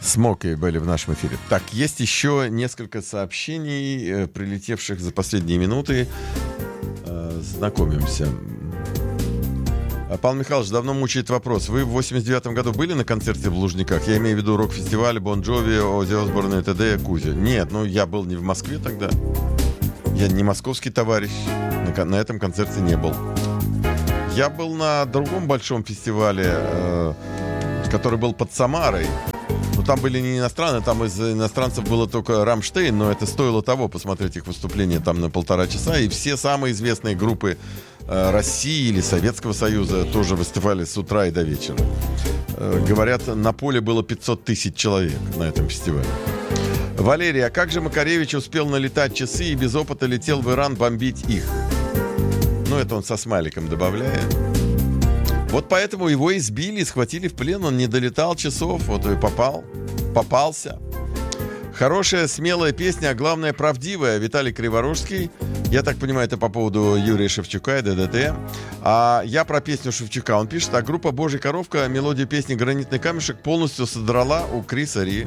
Смоки были в нашем эфире. Так, есть еще несколько сообщений, прилетевших за последние минуты. Знакомимся. Павел Михайлович, давно мучает вопрос. Вы в 89-м году были на концерте в Лужниках? Я имею в виду рок-фестиваль, Бон Джови, Оззи Осборн и т.д. Кузя. Нет, я был не в Москве тогда. Я не московский товарищ. На этом концерте не был. Я был на другом большом фестивале, который был под Самарой. Но там были не иностранцы, там из иностранцев было только Рамштейн, но это стоило того посмотреть их выступление там на 1,5 часа. И все самые известные группы России или Советского Союза тоже выступали с утра и до вечера. Говорят, на поле было 500 тысяч человек на этом фестивале. Валерий, а как же Макаревич успел налетать часы и без опыта летел в Иран бомбить их? Это он со смайликом добавляет. Вот поэтому его избили, схватили в плен, он не долетал часов, вот и попался. Хорошая, смелая песня, а главное, правдивая. Виталий Криворожский. Я так понимаю, это по поводу Юрия Шевчука и ДДТ. А я про песню Шевчука. Он пишет, а группа «Божья коровка» мелодию песни «Гранитный камешек» полностью содрала у Криса Ри.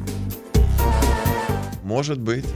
Может быть.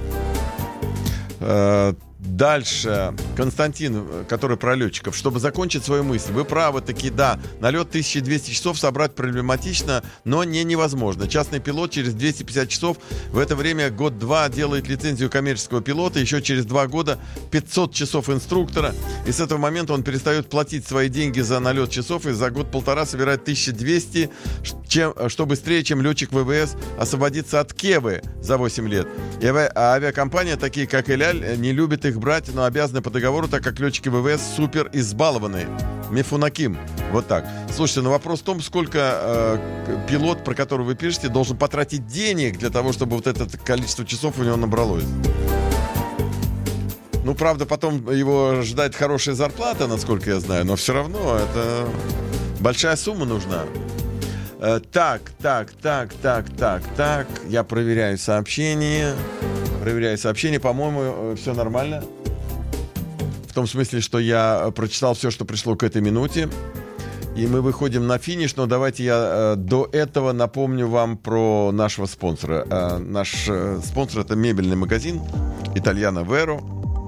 Дальше. Константин, который про летчиков. Чтобы закончить свою мысль. Вы правы таки, да. Налет 1200 часов собрать проблематично, но не невозможно. Частный пилот через 250 часов в это время год-два делает лицензию коммерческого пилота. Еще через 2 года 500 часов инструктора. И с этого момента он перестает платить свои деньги за налет часов и за год-полтора собирает 1200, что быстрее, чем летчик ВВС освободится от Кевы за 8 лет. И авиакомпания, такие как Эляль, не любит их брать, но обязаны по договору, так как летчики ВВС супер избалованные. Мифунаким. Вот так. Слушайте, вопрос в том, сколько пилот, про которого вы пишете, должен потратить денег для того, чтобы вот это количество часов у него набралось. Правда, потом его ждать хорошая зарплата, насколько я знаю, но все равно это большая сумма нужна. Так. Я проверяю сообщение. По-моему, все нормально. В том смысле, что я прочитал все, что пришло к этой минуте. И мы выходим на финиш. Но давайте я до этого напомню вам про нашего спонсора. Наш спонсор — это мебельный магазин Итальяно Веро.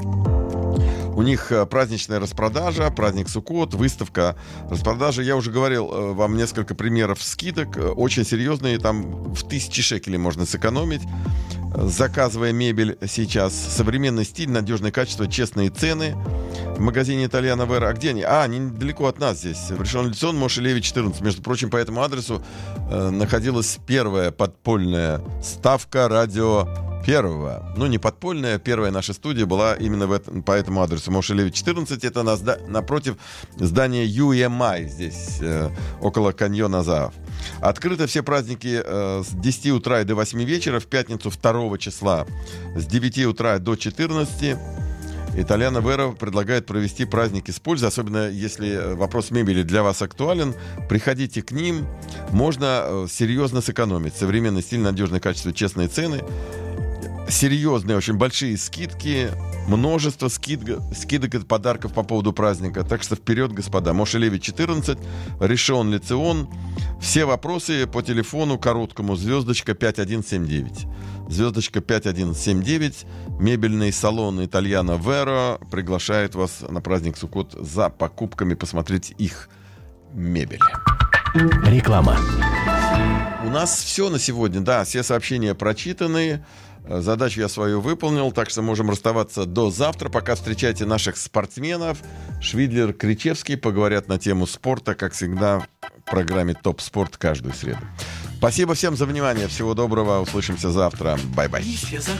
У них праздничная распродажа, праздник Суккот, выставка, распродажа. Я уже говорил вам несколько примеров скидок, очень серьезные, там в 1000 шекелей можно сэкономить, заказывая мебель сейчас. Современный стиль, надежное качество, честные цены. В магазине Итальяно Веро. А где они? Недалеко от нас здесь. В Ришон-ле-Цион, Моше-Леви, 14. Между прочим, по этому адресу находилась первая подпольная ставка радио Первого. Не подпольная, первая наша студия была именно по этому адресу. Моше-Леви, 14. Это напротив здания UMI, здесь около каньона Заав. Открыты все праздники с 10 утра и до 8 вечера. В пятницу 2 числа с 9 утра до 14. Итальяно Веро предлагает провести праздники с пользой, особенно если вопрос мебели для вас актуален. Приходите к ним, можно серьезно сэкономить. Современный стиль, надежное качество, честные цены. Серьезные, очень большие скидки, множество скидок и подарков по поводу праздника. Так что вперед, господа. Моше-Леви, 14, Ришон-ле-Цион. Все вопросы по телефону короткому звездочка 5179. Звездочка 5179. Мебельный салон Итальяно Веро приглашает вас на праздник Суккот за покупками посмотреть их мебель. Реклама. У нас все на сегодня. Да, все сообщения прочитаны. Задачу я свою выполнил, так что можем расставаться до завтра. Пока встречайте наших спортсменов. Швидлер, Кричевский поговорят на тему спорта, как всегда, в программе «Топ Спорт» каждую среду. Спасибо всем за внимание. Всего доброго. Услышимся завтра. Бай-бай.